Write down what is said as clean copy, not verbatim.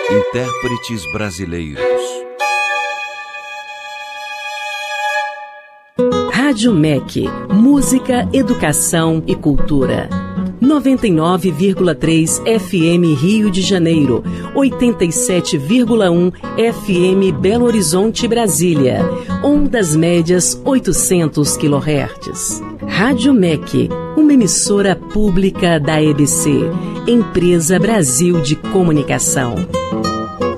Intérpretes brasileiros. Rádio MEC, música, educação e cultura. 99,3 FM Rio de Janeiro, 87,1 FM Belo Horizonte, Brasília, ondas médias 800 kHz. Rádio MEC, uma emissora pública da EBC, Empresa Brasil de Comunicação.